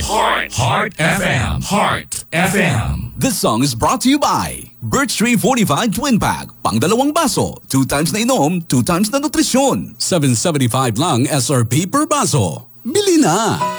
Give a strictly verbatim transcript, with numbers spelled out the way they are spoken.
Heart. Heart F M. Heart F M. This song is brought to you by Birch Tree Fortified Twin Pack. Pang dalawang baso. Two times na inom, two times na nutrisyon. seven seventy-five lang S R P per baso. Bili na!